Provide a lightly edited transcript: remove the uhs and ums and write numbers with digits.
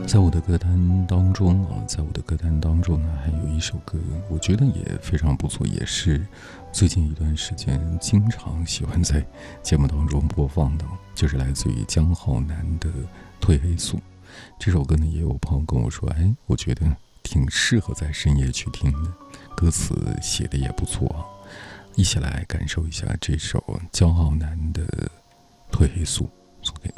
在我的歌单当中呢，还有一首歌，我觉得也非常不错，也是最近一段时间经常喜欢在节目当中播放的，就是来自于姜浩南的《褪黑素》。这首歌呢，也有朋友跟我说，我觉得挺适合在深夜去听的，歌词写的也不错啊。一起来感受一下这首姜浩南的《褪黑素》，